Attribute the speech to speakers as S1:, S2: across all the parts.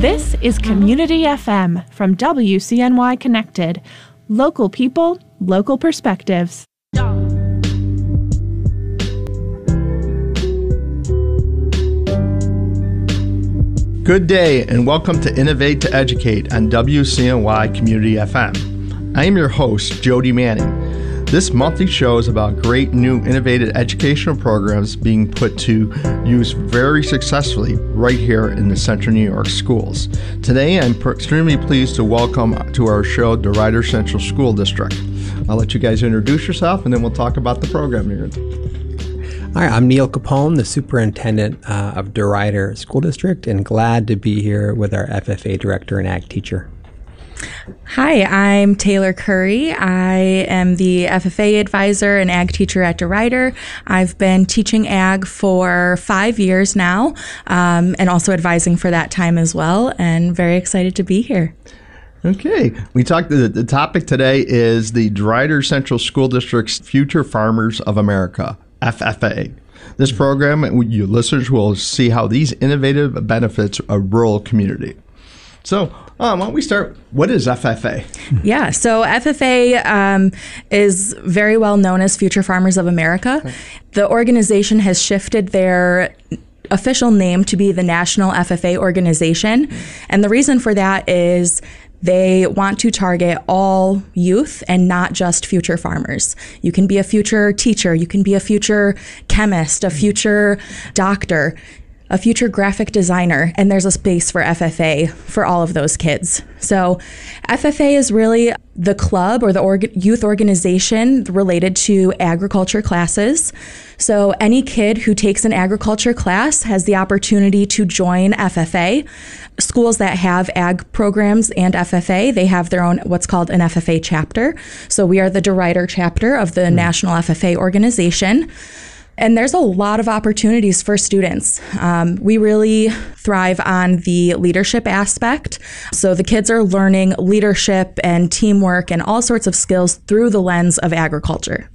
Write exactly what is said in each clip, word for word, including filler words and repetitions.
S1: This is Community F M from W C N Y Connected. Local people, local perspectives.
S2: Good day and welcome to Innovate to Educate on W C N Y Community F M. I am your host, Jody Manning. This monthly show is about great new innovative educational programs being put to use very successfully right here in the Central New York schools. Today, I'm extremely pleased to welcome to our show the DeRuyter Central School District. I'll let you guys introduce yourself and then we'll talk about the program here.
S3: Hi, I'm Neil Capone, the superintendent uh, of DeRuyter School District, and glad to be here with our F F A director and ag teacher.
S4: Hi, I'm Taylor Curry. I am the F F A advisor and ag teacher at DeRuyter. I've been teaching ag for five years now, um, and also advising for that time as well, and very excited to be here.
S2: Okay, we talked. The, the topic today is the DeRuyter Central School District's Future Farmers of America, F F A. This program, you listeners will see how these innovative benefits a rural community. So, um, why don't we start? What is F F A?
S4: Yeah, so F F A um, is very well known as Future Farmers of America. Okay. The organization has shifted their official name to be the National F F A Organization. And the reason for that is they want to target all youth and not just future farmers. You can be a future teacher, you can be a future chemist, a future doctor, a future graphic designer, and there's a space for F F A for all of those kids. So F F A is really the club or the org- youth organization related to agriculture classes. So any kid who takes an agriculture class has the opportunity to join F F A. Schools that have ag programs and F F A, they have their own what's called an F F A chapter. So we are the DeRuyter chapter of the mm. National F F A organization. And there's a lot of opportunities for students. Um, we really thrive on the leadership aspect. So the kids are learning leadership and teamwork and all sorts of skills through the lens of agriculture.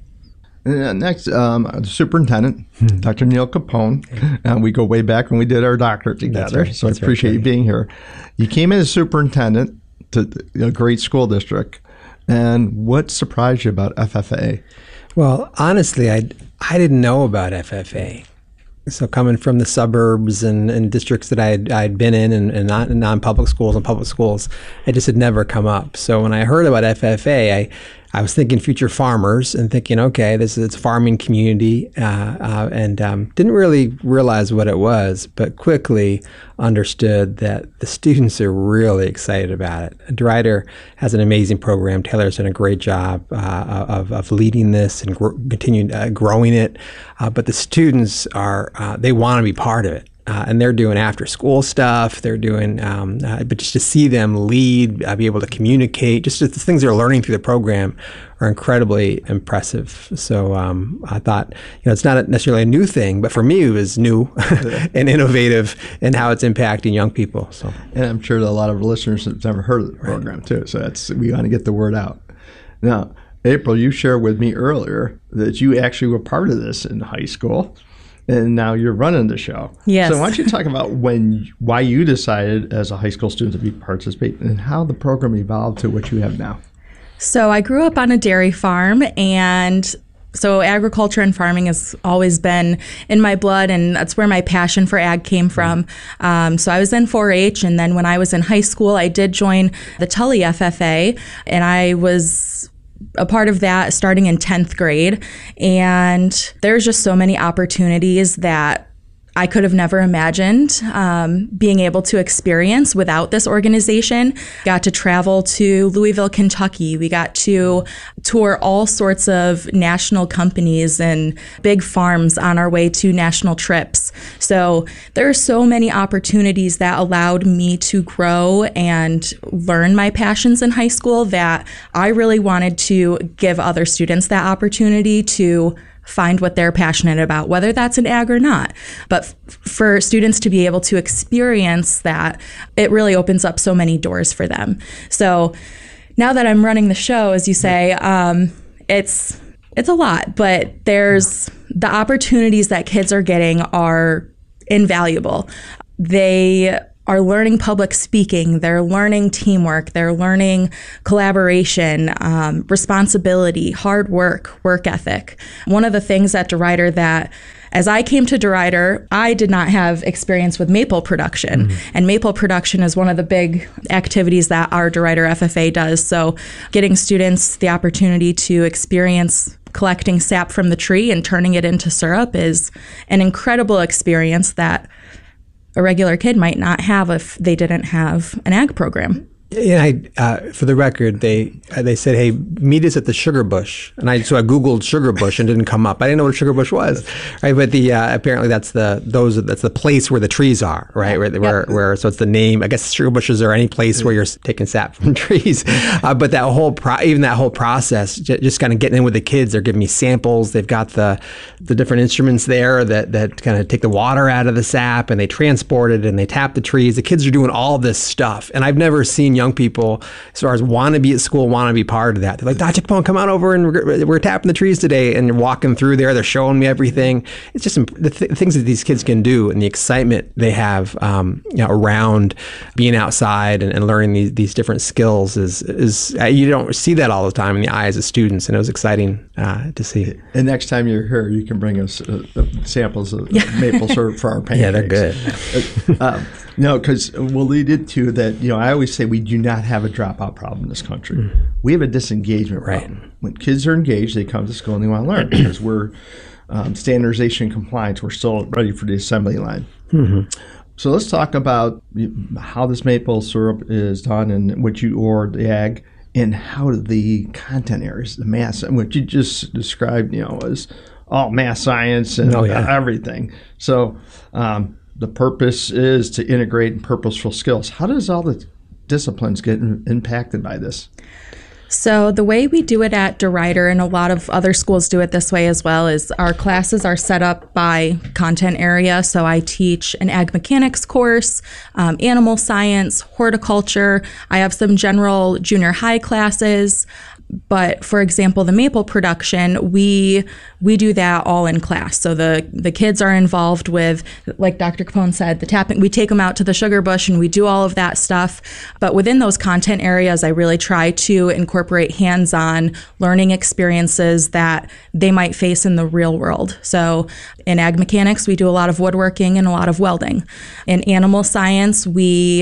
S2: And next, um, the superintendent, hmm. Doctor Neil Capone. Uh, we go way back when we did our doctorate together. Right. So That's I appreciate right. you being here. You came in as superintendent to a great school district. And what surprised you about F F A?
S3: Well, honestly, I I didn't know about F F A. So coming from the suburbs and, and districts that I had I'd been in and, and not in non-public schools and public schools, it just had never come up. So when I heard about F F A, I I was thinking future farmers and thinking, okay, this is it's a farming community, uh, uh, and um, didn't really realize what it was, but quickly understood that the students are really excited about it. DeRuyter has an amazing program. Taylor's done a great job uh, of, of leading this and gr- continuing uh, growing it, uh, but the students are, uh, they want to be part of it. Uh, and they're doing after school stuff. They're doing, um, uh, but just to see them lead, uh, be able to communicate, just the things they're learning through the program are incredibly impressive. So um, I thought, you know, it's not necessarily a new thing, but for me it was new and innovative in how it's impacting young people. So,
S2: and I'm sure that a lot of listeners have never heard of the program right. too. So that's we want to get the word out. Now, April, you shared with me earlier that you actually were part of this in high school. And now you're running the show.
S4: Yes.
S2: So why don't you talk about when, why you decided as a high school student to be participate and how the program evolved to what you have now?
S4: So I grew up on a dairy farm, and so agriculture and farming has always been in my blood, and that's where my passion for ag came from. Um, so I was in four H, and then when I was in high school, I did join the Tully F F A, and I was a part of that starting in tenth grade. And there's just so many opportunities that I could have never imagined um, being able to experience without this organization. Got to travel to Louisville, Kentucky. We got to tour all sorts of national companies and big farms on our way to national trips. So there are so many opportunities that allowed me to grow and learn my passions in high school that I really wanted to give other students that opportunity to find what they're passionate about, whether that's an ag or not. But f- for students to be able to experience that, it really opens up so many doors for them. So now that I'm running the show, as you say, um, it's it's a lot, but there's the opportunities that kids are getting are invaluable. They are learning public speaking, they're learning teamwork, they're learning collaboration, um, responsibility, hard work, work ethic. One of the things at DeRuyter that as I came to DeRuyter, I did not have experience with maple production. Mm-hmm. And maple production is one of the big activities that our DeRuyter F F A does. So getting students the opportunity to experience collecting sap from the tree and turning it into syrup is an incredible experience that a regular kid might not have if they didn't have an ag program.
S3: Yeah, I, uh, for the record, they uh, they said, "Hey, meet us at the Sugar Bush," and I so I googled Sugar Bush and it didn't come up. I didn't know what a Sugar Bush was, right? But the uh, apparently that's the those that's the place where the trees are, right? Where
S4: Yep.
S3: where, where so it's the name. I guess sugar bushes are any place where you're taking sap from trees. Uh, but that whole pro- even that whole process, j- just kind of getting in with the kids. They're giving me samples. They've got the the different instruments there that that kind of take the water out of the sap and they transport it and they tap the trees. The kids are doing all this stuff, and I've never seen young people, as far as want to be at school, want to be part of that. They're like, Doctor Capone, come on over and we're, we're tapping the trees today. And you're walking through there. They're showing me everything. It's just the th- things that these kids can do and the excitement they have um, you know, around being outside and, and learning these, these different skills is, is uh, you don't see that all the time in the eyes of students. And it was exciting uh, to see.
S2: And next time you're here, you can bring us uh, uh, samples of yeah. maple syrup for our pancakes.
S3: Yeah, they're good.
S2: uh, no, because we'll lead into that. You know, I always say we do not have a dropout problem in this country. Mm. We have a disengagement
S3: right.
S2: problem. When kids are engaged, they come to school and they want to learn because we're um, standardization compliance. We're still ready for the assembly line. Mm-hmm. So let's talk about how this maple syrup is done and what you or the ag and how the content areas, the math, and what you just described, you know, as all math science and
S3: oh, yeah.
S2: everything. So um, the purpose is to integrate purposeful skills. How does all the disciplines get in, impacted by this?
S4: So the way we do it at DeRuyter, and a lot of other schools do it this way as well, is our classes are set up by content area. So I teach an ag mechanics course, um, animal science, horticulture. I have some general junior high classes. But for example, the maple production, we we do that all in class. So the, the kids are involved with, like Doctor Capone said, the tapping. We take them out to the sugar bush and we do all of that stuff. But within those content areas, I really try to incorporate hands-on learning experiences that they might face in the real world. So in ag mechanics, we do a lot of woodworking and a lot of welding. In animal science, we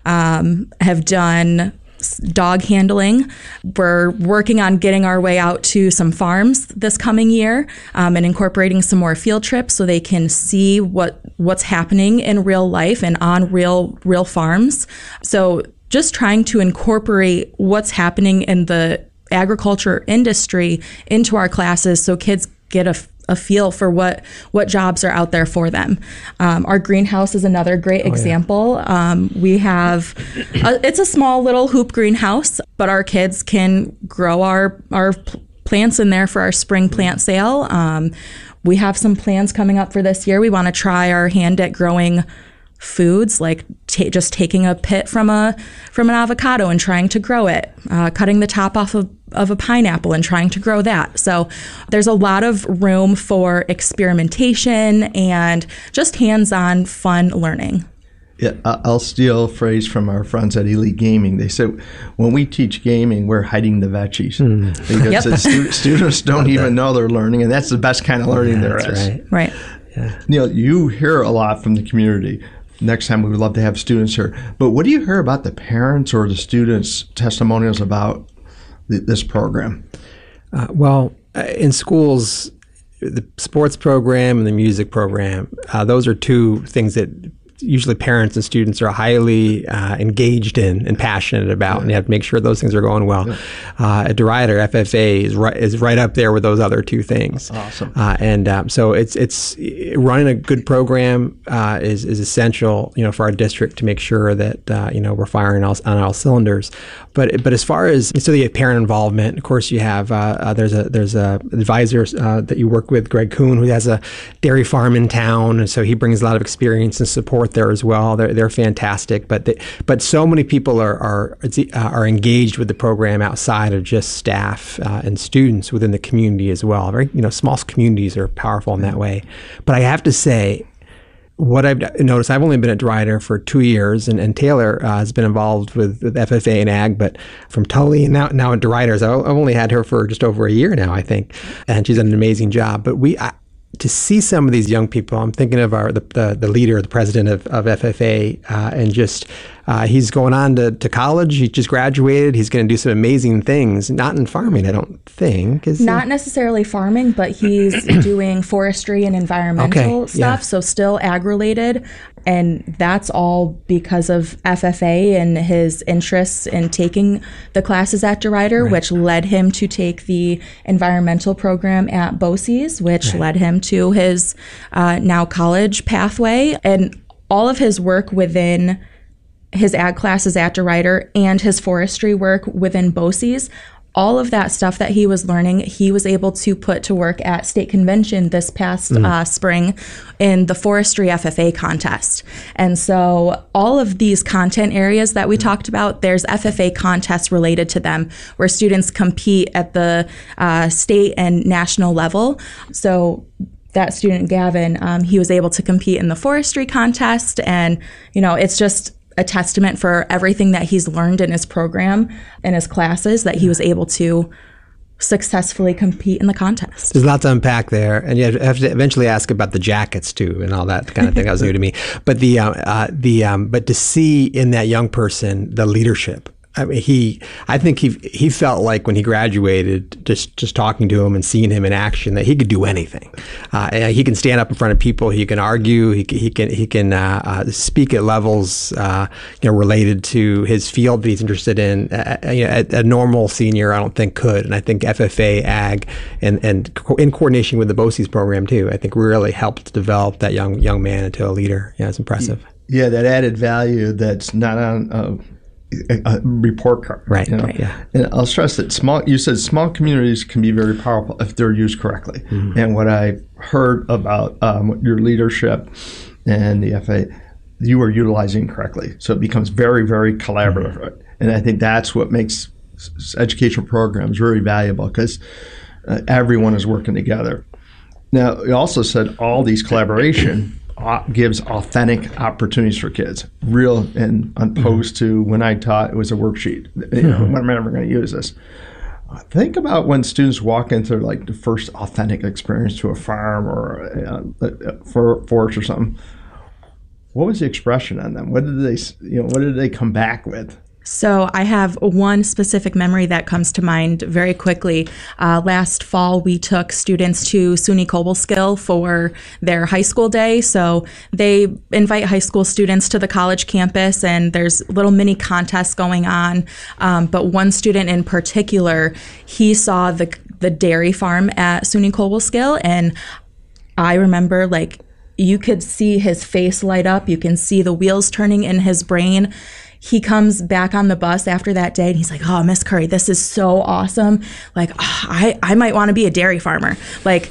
S4: um, have done dog handling. We're working on getting our way out to some farms this coming year um, and incorporating some more field trips so they can see what what's happening in real life and on real real farms. So just trying to incorporate what's happening in the agriculture industry into our classes so kids get a a feel for what what jobs are out there for them. Um, our greenhouse is another great oh, example. Yeah. Um, we have, a, it's a small little hoop greenhouse, but our kids can grow our, our plants in there for our spring plant sale. Um, we have some plans coming up for this year. We want to try our hand at growing foods, like t- just taking a pit from a from an avocado and trying to grow it, uh, cutting the top off of, of a pineapple and trying to grow that. So there's a lot of room for experimentation and just hands-on fun learning.
S2: Yeah, I'll steal a phrase from our friends at Elite Gaming. They said, when we teach gaming, we're hiding the veggies. Mm. Because yep. stu- students don't even know they're learning, and that's the best kind of learning yeah, there is.
S3: Right.
S4: right.
S2: Yeah. Neil, you hear a lot from the community. Next time we would love to have students here. But what do you hear about the parents or the students' testimonials about th- this program?
S3: Uh, well, uh, in schools, the sports program and the music program, uh, those are two things that usually parents and students are highly uh, engaged in and passionate about, yeah. and you have to make sure those things are going well. Yeah. Uh, at DeRuyter, F F A is right is right up there with those other two things.
S2: Awesome.
S3: Uh, and um, so it's it's running a good program uh, is is essential, you know, for our district to make sure that uh, you know we're firing all, on all cylinders. But but as far as so the parent involvement, of course, you have uh, uh, there's a there's a advisor uh, that you work with, Greg Kuhn, who has a dairy farm in town, and so he brings a lot of experience and support there as well. They're they're fantastic, but they, but so many people are are are engaged with the program outside of just staff uh, and students within the community as well. Very you know small communities are powerful in that way. But I have to say, what I've noticed, I've only been at DeRuyter for two years, and, and Taylor uh, has been involved with, with F F A and Ag, but from Tully and now, now at DeRuyter, so I've only had her for just over a year now, I think, and she's done an amazing job. But we, I, to see some of these young people, I'm thinking of our the the, the leader, the president of, of F F A, uh, and just uh, he's going on to, to college. He just graduated. He's going to do some amazing things. Not in farming, I don't think. Is
S4: Not
S3: he?
S4: necessarily farming, but he's doing forestry and environmental
S3: Okay,
S4: stuff.
S3: yeah.
S4: So still ag-related. And that's all because of F F A and his interests in taking the classes at DeRuyter, right. which led him to take the environmental program at BOCES, which right. led him to his uh, now college pathway. And all of his work within his ag classes at DeRuyter and his forestry work within BOCES, all of that stuff that he was learning, he was able to put to work at state convention this past mm. uh, spring in the forestry F F A contest. And so all of these content areas that we mm. talked about, there's F F A contests related to them where students compete at the uh, state and national level. So that student, Gavin, um, he was able to compete in the forestry contest. And, you know, it's just a testament for everything that he's learned in his program and his classes that he was able to successfully compete in the contest.
S3: There's a lot to unpack there, and you have to eventually ask about the jackets too, and all that kind of thing. That was new to me, but the uh, uh, the um, but to see in that young person the leadership. I mean, he. I think he he felt like when he graduated, just just talking to him and seeing him in action, that he could do anything. Uh, and he can stand up in front of people. He can argue. He he can he can uh, uh, speak at levels uh, you know related to his field that he's interested in. Uh, you know, a, a normal senior, I don't think could. And I think F F A, Ag, and and co- in coordination with the BOCES program too, I think really helped develop that young young man into a leader. Yeah, it's impressive.
S2: Yeah, that added value that's not on Uh, a report card,
S3: right?
S2: You know?
S3: Right. Yeah.
S2: And I'll stress that small. You said small communities can be very powerful if they're used correctly. Mm-hmm. And what I heard about um, your leadership and the F A, you are utilizing correctly, so it becomes very, very collaborative. Mm-hmm. And I think that's what makes educational programs very valuable because uh, everyone is working together. Now, you also said all these collaboration gives authentic opportunities for kids, real and opposed to when I taught it was a worksheet. You know, when am I ever going to use this? Think about when students walk into like the first authentic experience to a farm or a, a, for forest or something. What was the expression on them? What did they, you know, what did they come back with?
S4: So I have one specific memory that comes to mind very quickly. Uh, last fall, we took students to SUNY Cobleskill for their high school day. So they invite high school students to the college campus, and there's little mini contests going on. Um, but one student in particular, he saw the the dairy farm at SUNY Cobleskill, and I remember like you could see his face light up. You can see the wheels turning in his brain. He comes back on the bus after that day and he's like, oh, Miss Curry, this is so awesome. Like, oh, I, I might want to be a dairy farmer. Like,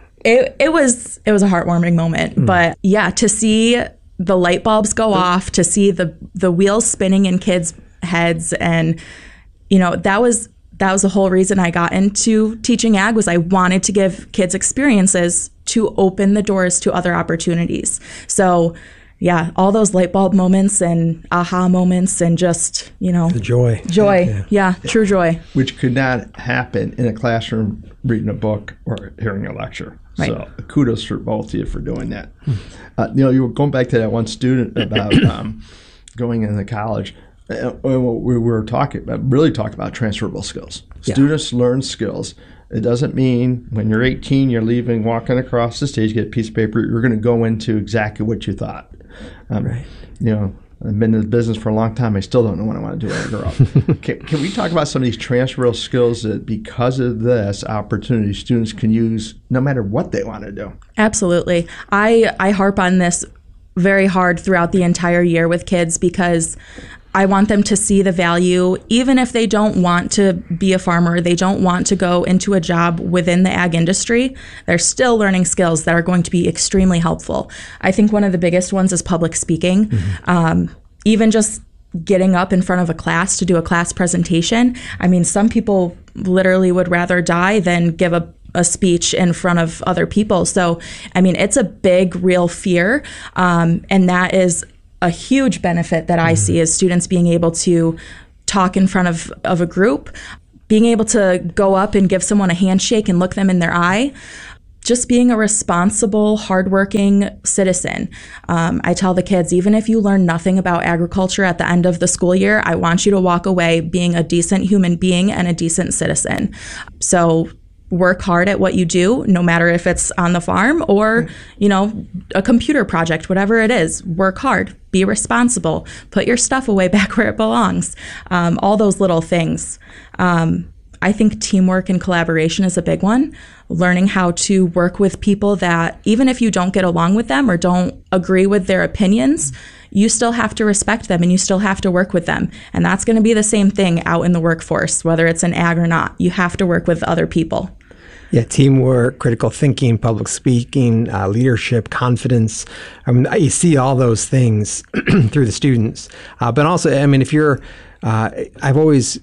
S4: it it was it was a heartwarming moment. Mm. But yeah, to see the light bulbs go off, to see the the wheels spinning in kids' heads, and you know, that was that was the whole reason I got into teaching ag, was I wanted to give kids experiences to open the doors to other opportunities. So yeah, all those light bulb moments and aha moments and just, you know.
S3: The joy.
S4: Joy.
S3: Yeah.
S4: yeah, true joy.
S2: Which could not happen in a classroom reading a book or hearing a lecture.
S4: Right.
S2: So kudos for both of you for doing that. Uh, you know, you were going back to that one student about um, going into college. Uh, we were talking about, really talking about transferable skills.
S3: Yeah.
S2: Students learn skills. It doesn't mean when you're eighteen, you're leaving, walking across the stage, get a piece of paper, you're going to go into exactly what you thought. Um,
S3: right.
S2: You know, I've been in the business for a long time. I still don't know what I want to do when I grow up. can, can we talk about some of these transferable skills that because of this opportunity, students can use no matter what they want to do?
S4: Absolutely. I, I harp on this very hard throughout the entire year with kids because I want them to see the value, even if they don't want to be a farmer, they don't want to go into a job within the ag industry, they're still learning skills that are going to be extremely helpful. I think one of the biggest ones is public speaking. Mm-hmm. Um, even just getting up in front of a class to do a class presentation. I mean, some people literally would rather die than give a a speech in front of other people. So, I mean, it's a big, real fear. Um, and that is a huge benefit that I mm-hmm. see, is students being able to talk in front of, of a group, being able to go up and give someone a handshake and look them in their eye. Just being a responsible, hardworking citizen. Um, I tell the kids, even if you learn nothing about agriculture at the end of the school year, I want you to walk away being a decent human being and a decent citizen. So work hard at what you do, no matter if it's on the farm or, you know, a computer project, whatever it is. Work hard, be responsible, put your stuff away back where it belongs. Um, all those little things. Um, I think teamwork and collaboration is a big one. Learning how to work with people that, even if you don't get along with them or don't agree with their opinions, you still have to respect them and you still have to work with them. And that's going to be the same thing out in the workforce, whether it's an ag or not. You have to work with other people.
S3: Yeah, teamwork, critical thinking, public speaking, uh, leadership, confidence. I mean, you see all those things through the students. Uh, but also, I mean, if you're, uh, I've always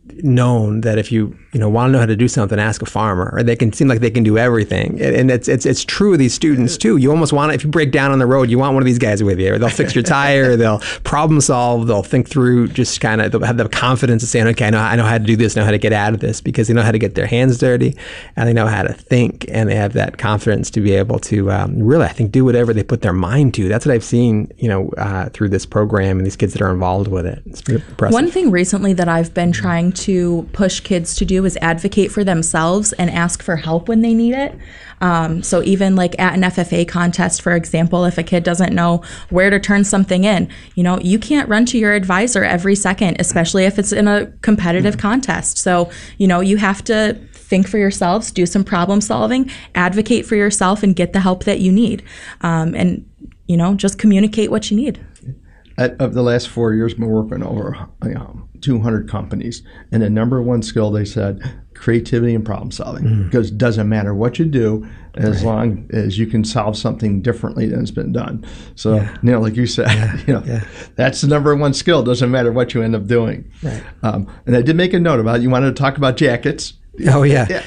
S3: known that if you you know want to know how to do something, ask a farmer, or they can seem like they can do everything. And it's it's it's true of these students too. You almost want to, if you break down on the road, you want one of these guys with you. They'll fix your tire, they'll problem solve, they'll think through, just kind of, they'll have the confidence of saying, okay, I know I know how to do this, know how to get out of this, because they know how to get their hands dirty and they know how to think, and they have that confidence to be able to um, really, I think, do whatever they put their mind to. That's what I've seen, you know, uh, through this program and these kids that are involved with it. It's pretty impressive.
S4: One thing recently that I've been trying to push kids to do is advocate for themselves and ask for help when they need it. Um, so even like at an F F A contest, for example, if a kid doesn't know where to turn something in, you know, you can't run to your advisor every second, especially if it's in a competitive contest. So, you know, you have to think for yourselves, do some problem solving, advocate for yourself, and get the help that you need. Um, and, you know, just communicate what you need.
S2: At, of the last four years, we're working over you know, two hundred companies, and the number one skill, they said, creativity and problem solving. Mm. Because it doesn't matter what you do, as right. long as you can solve something differently than it's been done. So, yeah. you know, like you said, yeah. you know, yeah. that's the number one skill. It doesn't matter what you end up doing. Right. Um, and I did make a note about, you wanted to talk about jackets.
S3: Oh, yeah. yeah.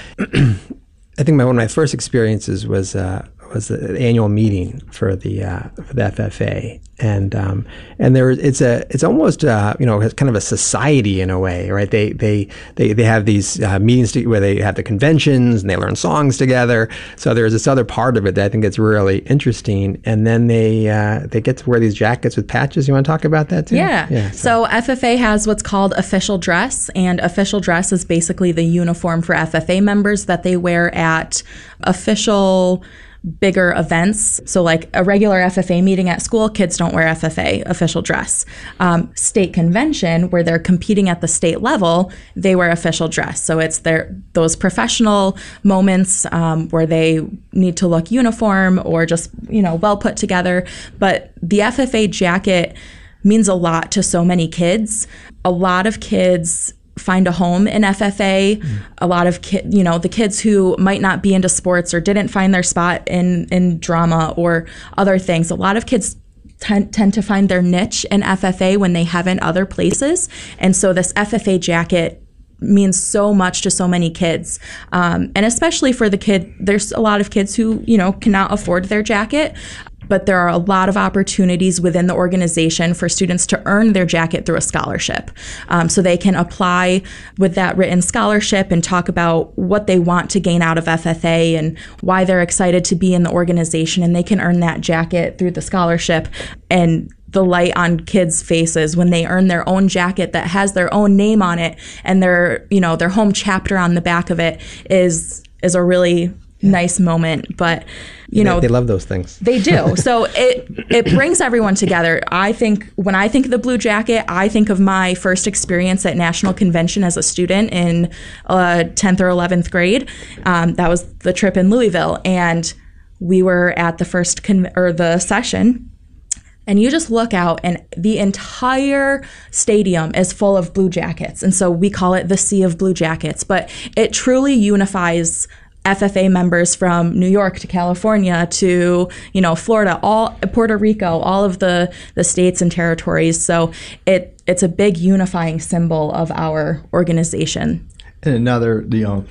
S3: I think my, one of my first experiences was uh, was the annual meeting for the uh, for the F F A, and um, and there it's a it's almost uh, you know, it's kind of a society in a way, right? They they they they have these uh, meetings to, where they have the conventions and they learn songs together. So there's this other part of it that I think is really interesting, and then they uh, they get to wear these jackets with patches. You want to talk about that too?
S4: Yeah. yeah so. so F F A has what's called official dress, and official dress is basically the uniform for F F A members that they wear at official bigger events. So like a regular F F A meeting at school, kids don't wear F F A official dress. Um, state convention, where they're competing at the state level, they wear official dress. So it's their those professional moments um, where they need to look uniform or just, you know, well put together. But the F F A jacket means a lot to so many kids. A lot of kids find a home in F F A. Mm. A lot of kids, you know, the kids who might not be into sports or didn't find their spot in, in drama or other things. A lot of kids tend, tend to find their niche in F F A when they haven't other places. And so this F F A jacket means so much to so many kids. Um, and especially for the kid, there's a lot of kids who, you know, cannot afford their jacket. But there are a lot of opportunities within the organization for students to earn their jacket through a scholarship. Um, so they can apply with that written scholarship and talk about what they want to gain out of F F A and why they're excited to be in the organization. And they can earn that jacket through the scholarship. And the light on kids' faces when they earn their own jacket that has their own name on it and their, you know, their home chapter on the back of it is is a really nice moment. But you know,
S3: they, they love those things.
S4: They do. So it it brings everyone together. I think when I think of the Blue Jacket, I think of my first experience at National Convention as a student in uh, tenth or eleventh grade. Um, that was the trip in Louisville, and we were at the first con- or the session. And you just look out and the entire stadium is full of Blue Jackets. And so we call it the Sea of Blue Jackets. But it truly unifies F F A members from New York to California to, you know, Florida, all Puerto Rico, all of the, the states and territories. So it it's a big unifying symbol of our organization.
S2: And another, you know,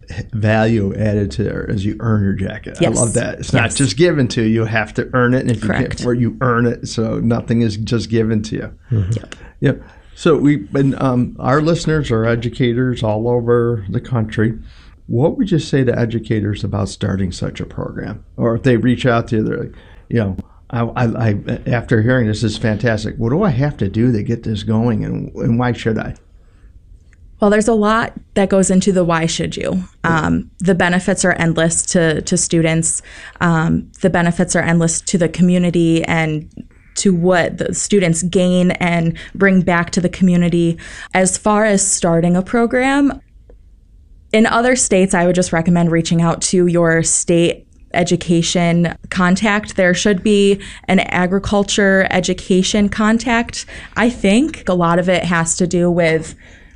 S2: value added to there as you earn your jacket.
S4: Yes.
S2: I love that. It's
S4: yes.
S2: not just given to you. You have to earn it. And if
S4: Correct.
S2: you get where you earn it, so nothing is just given to you.
S3: Mm-hmm.
S4: Yep.
S2: Yep. So we've been, um, our listeners are educators all over the country. What would you say to educators about starting such a program? Or if they reach out to you, they're like, you know, I, I, I after hearing this, this is fantastic. What do I have to do to get this going, and, and why should I?
S4: Well, there's a lot that goes into the why should you. Um, the benefits are endless to, to students. Um, the benefits are endless to the community and to what the students gain and bring back to the community. As far as starting a program, in other states, I would just recommend reaching out to your state education contact. There should be an agriculture education contact. I think a lot of it has to do with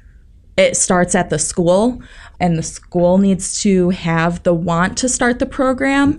S4: it starts at the school, and the school needs to have the want to start the program.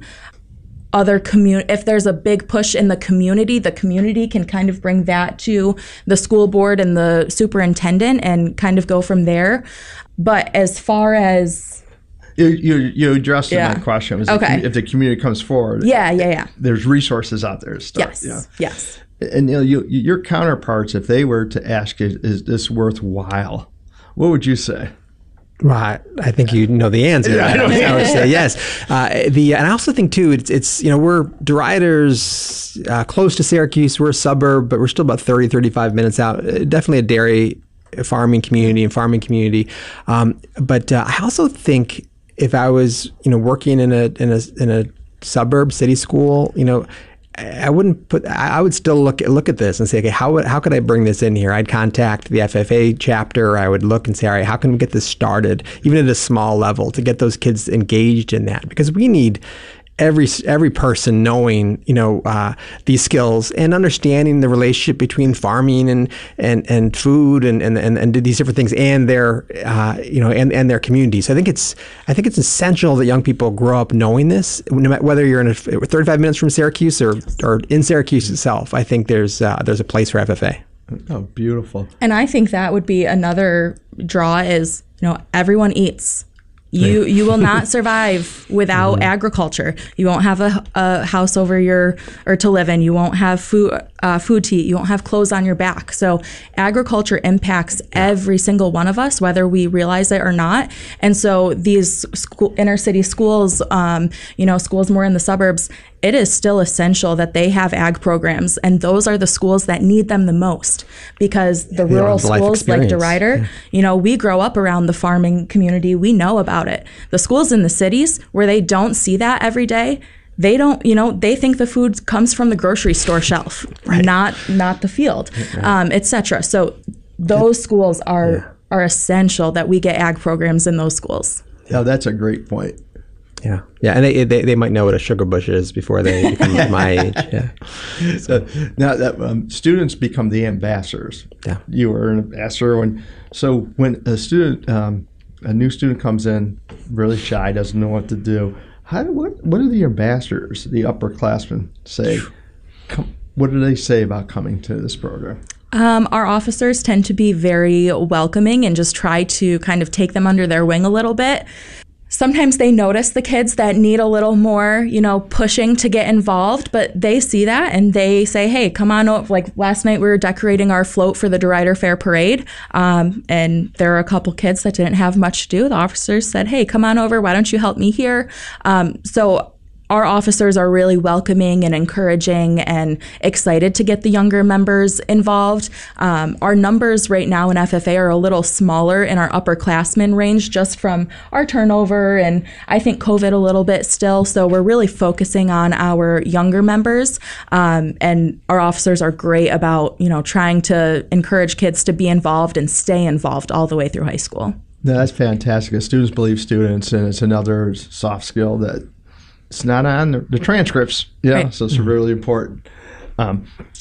S4: Other commun- if there's a big push in the community, the community can kind of bring that to the school board and the superintendent and kind of go from there. But as far as
S2: You you, you addressed
S4: Yeah.
S2: my question. Was
S4: Okay.
S2: if, if the community comes forward,
S4: yeah, yeah, yeah.
S2: there's resources out there to start.
S4: Yes,
S2: Yeah.
S4: yes.
S2: And you know, you, your counterparts, if they were to ask you, is this worthwhile? What would you say?
S3: Well, I, I think you know the answer.
S2: Yeah, I know.
S3: I would say yes. Uh, the and I also think too, it's it's you know we're DeRuyter's uh, close to Syracuse. We're a suburb, but we're still about thirty, thirty-five minutes out. Uh, definitely a dairy farming community and farming community. Um, but uh, I also think if I was you know working in a in a in a suburb city school, you know. I wouldn't put. I would still look at look at this and say, okay, how how could I bring this in here? I'd contact the F F A chapter. I would look and say, all right, how can we get this started, even at a small level, to get those kids engaged in that? Because we need every every person knowing, you know, uh, these skills and understanding the relationship between farming and and, and food and, and, and, and these different things and their uh, you know and, and their community. So I think it's I think it's essential that young people grow up knowing this, no matter whether you're in a thirty-five minutes from Syracuse or or in Syracuse itself. I think there's uh, there's a place for F F A.
S2: Oh, beautiful.
S4: And I think that would be another draw is, you know, everyone eats. You you will not survive without mm-hmm. agriculture. You won't have a, a house over your or to live in. You won't have food uh, food to eat. You won't have clothes on your back. So agriculture impacts every single one of us, whether we realize it or not. And so these school, inner city schools, um, you know, schools more in the suburbs, it is still essential that they have ag programs, and those are the schools that need them the most because the
S3: Yeah,
S4: rural
S3: the life
S4: schools like
S3: experience.
S4: DeRuyter,
S3: Yeah.
S4: you know, we grow up around the farming community. We know about it. The schools in the cities where they don't see that every day, they don't, you know, they think the food comes from the grocery store shelf,
S3: Right.
S4: not not the field, um, et cetera. So those schools are
S3: Yeah.
S4: are essential that we get ag programs in those schools.
S2: Yeah, that's a great point.
S3: Yeah, yeah, and they, they they might know what a sugar bush is before they become my age. Yeah,
S2: So now that um, students become the ambassadors.
S3: Yeah.
S2: You are an ambassador, and so when a student, um, a new student comes in, really shy, doesn't know what to do. How do, what what do the ambassadors, the upperclassmen, say? Come, what do they say about coming to this program?
S4: Um, our officers tend to be very welcoming and just try to kind of take them under their wing a little bit. Sometimes they notice the kids that need a little more, you know, pushing to get involved, but they see that and they say, hey, come on over. Like last night we were decorating our float for the DeRuyter Fair Parade, um, and there were a couple kids that didn't have much to do. The officers said, hey, come on over. Why don't you help me here? Um, so our officers are really welcoming and encouraging and excited to get the younger members involved. Um, our numbers right now in F F A are a little smaller in our upperclassmen range just from our turnover and I think COVID a little bit still. So we're really focusing on our younger members, um, and our officers are great about, you know, trying to encourage kids to be involved and stay involved all the way through high school.
S2: No, that's fantastic. Students believe students, and it's another soft skill that it's not on the, the transcripts. Yeah,
S4: Right.
S2: so it's really important. Um,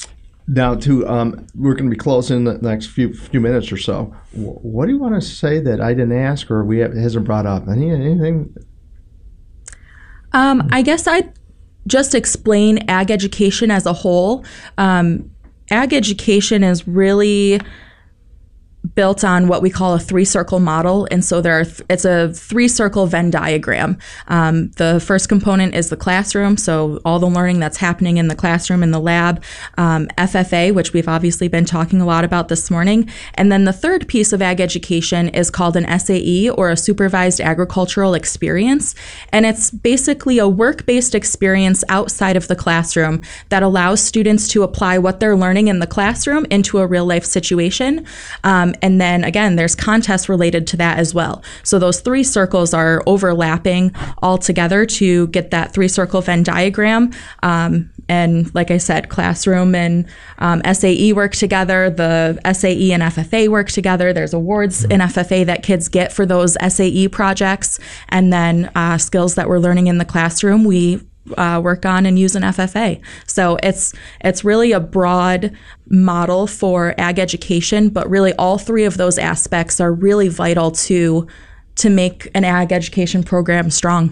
S2: now, to um, we're going to be closing the next few few minutes or so. Wh- What do you want to say that I didn't ask or we have, hasn't brought up? Any anything?
S4: Um, I guess I'd just explain ag education as a whole. Um, ag education is really built on what we call a three-circle model. And so there are th- it's a three-circle Venn diagram. Um, the first component is the classroom, so all the learning that's happening in the classroom, in the lab, um, F F A, which we've obviously been talking a lot about this morning. And then the third piece of ag education is called an S A E, or a supervised agricultural experience. And it's basically a work-based experience outside of the classroom that allows students to apply what they're learning in the classroom into a real-life situation. Um, and then again, there's contests related to that as well. So those three circles are overlapping all together to get that three-circle Venn diagram. Um, and like I said, classroom and um, S A E work together. The S A E and F F A work together. There's awards in F F A that kids get for those S A E projects. And then uh, skills that we're learning in the classroom, we Uh, work on and use an F F A. So it's it's really a broad model for ag education, but really all three of those aspects are really vital to to make an ag education program strong.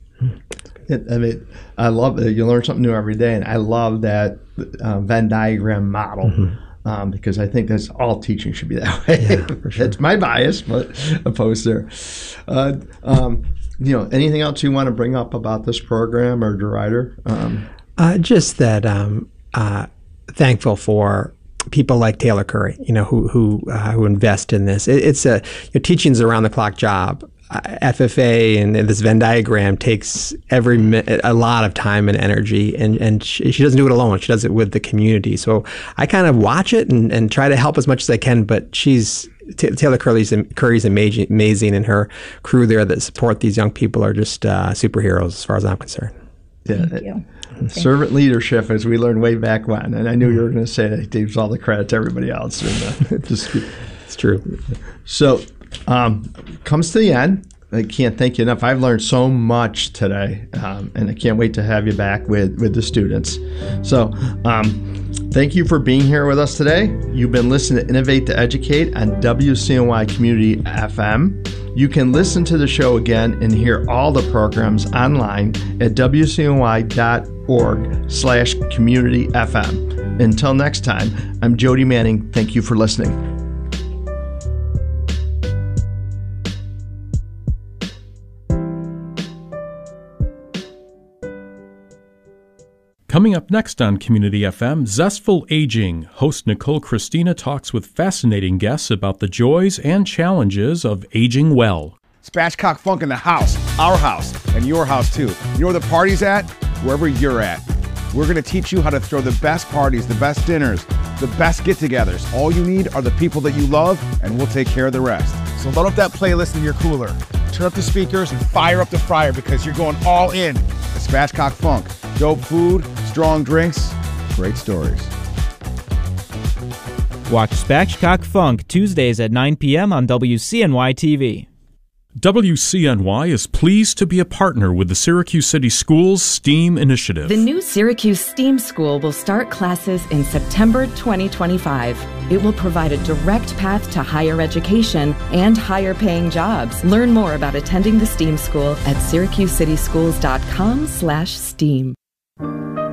S2: I mean, I love it. You learn something new every day, and I love that uh, Venn diagram model. Mm-hmm. Um, because I think that's all teaching should be that way.
S3: Yeah, for sure.
S2: It's my bias, but opposed there. Uh, um, you know, anything else you want to bring up about this program or DeRuyter? Um,
S3: uh, just that um, uh, thankful for people like Taylor Curry, you know, who who uh, who invest in this. It, it's a you know, teaching's around the clock job. Uh, F F A and, and this Venn diagram takes every a lot of time and energy, and and she, she doesn't do it alone. She does it with the community. So I kind of watch it and, and try to help as much as I can. But she's T- Taylor Curry's Curry's amazing, amazing, and her crew there that support these young people are just uh, superheroes as far as I'm concerned.
S2: Yeah.
S4: Thank you.
S2: Servant leadership, as we learned way back when, and I knew you were going to say that he gives all the credit to everybody else. And, uh, just,
S3: it's true.
S2: So, um, comes to the end. I can't thank you enough. I've learned so much today, um, and I can't wait to have you back with, with the students. So, um, thank you for being here with us today. You've been listening to Innovate to Educate on W C N Y Community F M. You can listen to the show again and hear all the programs online at W C N Y dot org slash community F M. Until next time, I'm Jody Manning. Thank you for listening.
S5: Coming up next on Community F M, Zestful Aging. Host Nicole Christina talks with fascinating guests about the joys and challenges of aging well.
S6: Spatchcock Funk in the house, our house, and your house too. You know where the party's at? Wherever you're at. We're going to teach you how to throw the best parties, the best dinners, the best get-togethers. All you need are the people that you love, and we'll take care of the rest. So load up that playlist in your cooler. Turn up the speakers and fire up the fryer because you're going all in. The Spatchcock Funk. Dope food, strong drinks, great stories.
S7: Watch Spatchcock Funk Tuesdays at nine p.m. on W C N Y T V.
S5: W C N Y is pleased to be a partner with the Syracuse City Schools STEAM Initiative.
S8: The new Syracuse STEAM School will start classes in September twenty twenty-five. It will provide a direct path to higher education and higher paying jobs. Learn more about attending the STEAM School at syracuse city schools dot com slash STEAM.